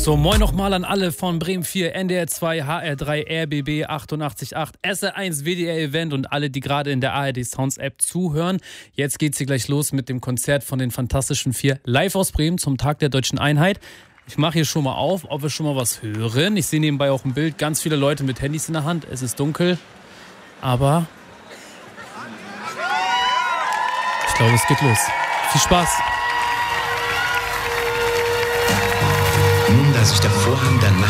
So, moin nochmal an alle von Bremen 4, NDR 2, HR 3, RBB 88.8, SR1, WDR Event und alle, die gerade in der ARD Sounds App zuhören. Jetzt geht's hier gleich los mit dem Konzert von den Fantastischen Vier live aus Bremen zum Tag der Deutschen Einheit. Ich mache hier schon mal auf, ob wir schon mal was hören. Ich sehe nebenbei auch ein Bild, ganz viele Leute mit Handys in der Hand. Es ist dunkel, aber ich glaube, es geht los. Viel Spaß! Nun, da sich der Vorhang der Nacht